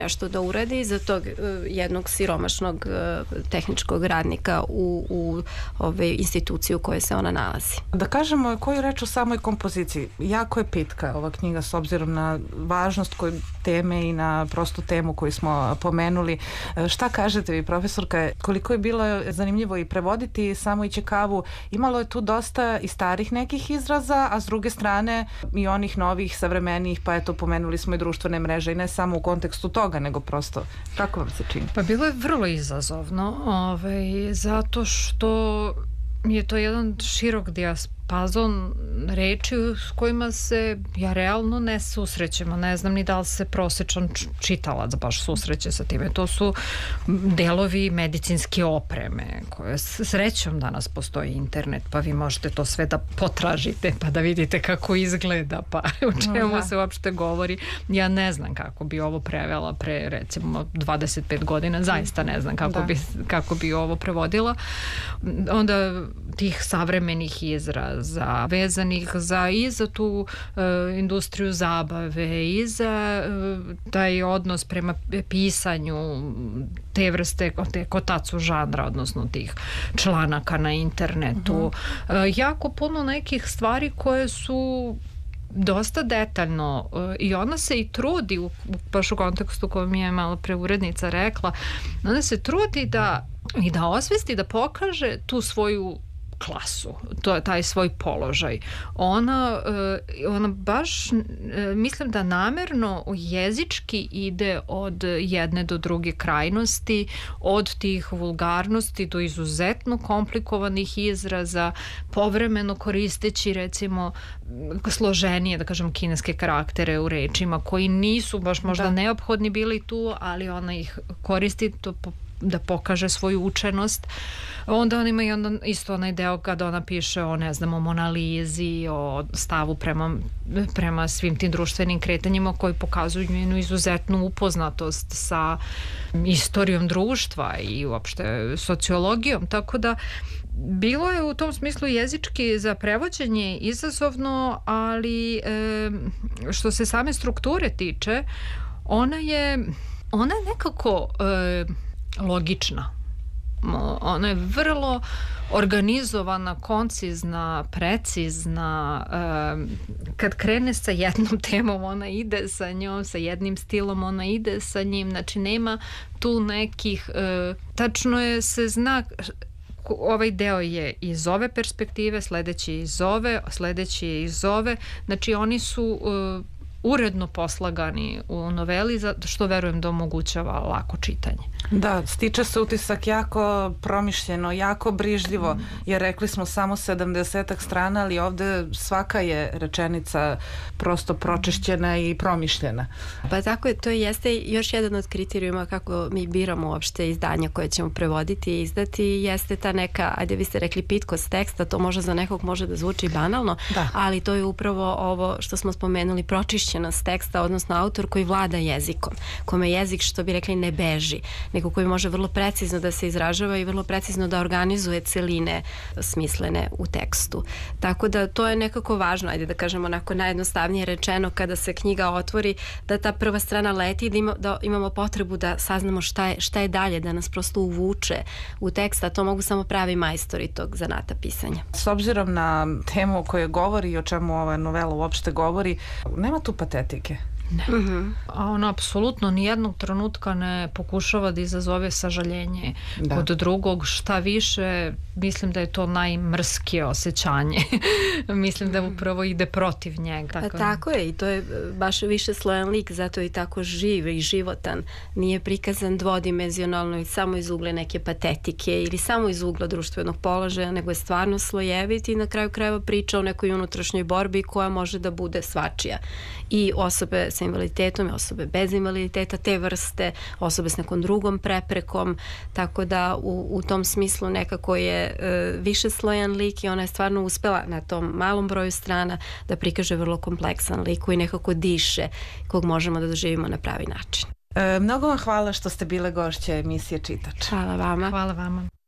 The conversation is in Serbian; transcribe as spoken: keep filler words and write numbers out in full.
nešto da uradi za tog jednog siromašnog tehničkog radnika u, u ove instituciji u kojoj se ona nalazi. Da kažemo koju reč o samoj kompoziciji. Jako je pitka ova knjiga s obzirom na važnost koju teme i na prostu temu koju smo pomenuli. Šta kažete vi, profesorka, koliko je bilo zanimljivo i prevoditi samo i Čekavu? Imalo je tu dosta i starih nekih izraza, a s druge strane i onih novih, savremenijih, pa eto pomenuli smo i društvene mreže i ne samo u kontekstu toga, nego prosto. Kako vam se čini? Pa bilo je vrlo izazovno, ovaj, zato što je to jedan širok dijapazon reči s kojima se ja realno ne susrećemo. Ne znam ni da li se prosječan čitalac baš susreće sa time. To su delovi medicinske opreme koje srećom danas postoji internet, pa vi možete to sve da potražite pa da vidite kako izgleda, pa o čemu no, se uopšte govori. Ja ne znam kako bi ovo prevela pre recimo dvadeset pet godina, zaista ne znam kako, da. bi, kako bi ovo prevodila. Onda tih savremenih izraza vezanih za i za tu e, industriju zabave i za e, taj odnos prema pisanju te vrste, te kotacu žanra, odnosno tih članaka na internetu. Uh-huh. E, jako puno nekih stvari koje su dosta detaljno i ona se i trudi u, baš u kontekstu koju mi je malo pre urednica rekla, ona se trudi da i da osvesti, da pokaže tu svoju klasu, to je taj svoj položaj. Ona, ona baš, mislim da namerno jezički ide od jedne do druge krajnosti, od tih vulgarnosti do izuzetno komplikovanih izraza, povremeno koristeći recimo složenije, da kažem, kineske karaktere u rečima koji nisu baš možda da. neophodni bili tu, ali ona ih koristi to po da pokaže svoju učenost. Onda on ima i onda isto onaj deo kada ona piše o, ne znam, o Monalizi, o stavu prema, prema svim tim društvenim kretanjima koji pokazuju njenu izuzetnu upoznatost sa istorijom društva i uopšte sociologijom. Tako da bilo je u tom smislu jezički za prevođenje izazovno, ali e, što se same strukture tiče, ona je ona je nekako e, logična. Ona je vrlo organizovana, koncizna, precizna. Kad krene sa jednom temom, ona ide sa njom, sa jednim stilom, ona ide sa njim. Znači, nema tu nekih... Tačno je se zna... Ovaj deo je iz ove perspektive, sledeći je iz ove, sledeći je iz ove. Znači, oni su... uredno poslagani u noveli, što verujem da omogućava lako čitanje. Da, stiče se utisak jako promišljeno, jako brižljivo, jer rekli smo samo sedamdesetak strana, ali ovde svaka je rečenica prosto pročišćena i promišljena. Pa tako je, to jeste još jedan od kriterijuma kako mi biramo uopšte izdanja koje ćemo prevoditi i izdati, jeste ta neka, ajde vi ste rekli pitkost teksta, to možda za nekog može da zvuči banalno, da. ali to je upravo ovo što smo spomenuli, pročišćenost teksta, odnosno autor koji vlada jezikom, kome jezik, što bi rekli, ne beži, nego koji može vrlo precizno da se izražava i vrlo precizno da organizuje celine smislene u tekstu. Tako da to je nekako važno, ajde da kažemo onako najjednostavnije rečeno, kada se knjiga otvori, da ta prva strana leti i da, ima, da imamo potrebu da saznamo šta je, šta je dalje, da nas prosto uvuče u tekst, a to mogu samo pravi majstori tog zanata pisanja. S obzirom na temu o kojoj govori i o čemu ova novela uopšte govori, nema tu patetike. Ne. Uh-huh. A ona apsolutno nijednog trenutka ne pokušava da izazove sažaljenje da. od drugog, šta više, mislim da je to najmrskije osjećanje. Mislim da upravo ide protiv njega. Tako. Pa tako je, i to je baš više slojan lik, zato je i tako živ i životan. Nije prikazan dvodimenzionalno i samo iz ugla neke patetike ili samo iz ugla društvenog položaja, nego je stvarno slojevit i na kraju krajeva priča o nekoj unutrašnjoj borbi koja može da bude svačija. I osobe sa invaliditetom i osobe bez invaliditeta, te vrste, osobe s nekom drugom preprekom, tako da u, u tom smislu nekako je e, više slojan lik i ona je stvarno uspela na tom malom broju strana da prikaže vrlo kompleksan lik koji nekako diše, kog možemo da doživimo na pravi način. E, mnogo vam hvala što ste bile gošće emisije Čitač. Hvala vama. Hvala vama.